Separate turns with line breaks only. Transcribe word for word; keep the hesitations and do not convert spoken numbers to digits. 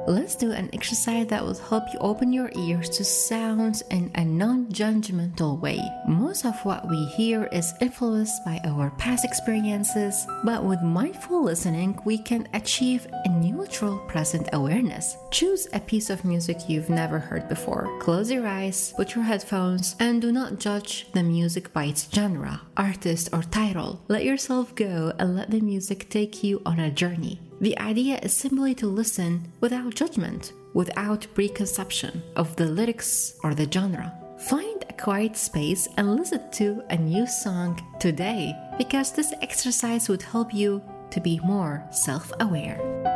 Let's do an exercise that will help you open your ears to sounds in a non-judgmental way. Most of what we hear is influenced by our past experiences, but with mindful listening, we can achieve a neutral present awareness. Choose a piece of music you've never heard before. Close your eyes, put your headphones, and do not judge the music by its genre, artist, or title. Let yourself go and let the music take you on a journey. The idea is simply to listen without judgment, without preconception of the lyrics or the genre. Find a quiet space and listen to a new song today, because this exercise would help you to be more self-aware.